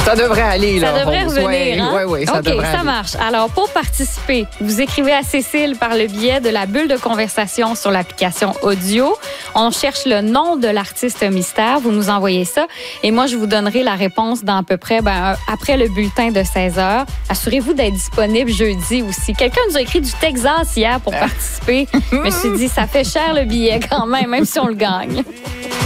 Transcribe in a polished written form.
Ça devrait aller, là. Ça devrait revenir, hein? Oui, ça devrait OK, ça aller. marche. Alors, pour participer, vous écrivez à Cécile par le biais de la bulle de conversation sur l'application audio. On cherche le nom de l'artiste mystère. Vous nous envoyez ça. Et moi, je vous donnerai la réponse dans à peu près après le bulletin de 16 h. Assurez-vous d'être disponible jeudi aussi. Quelqu'un nous a écrit du Texas hier pour participer. Je me suis dit, ça fait cher le billet quand même si on le gagne.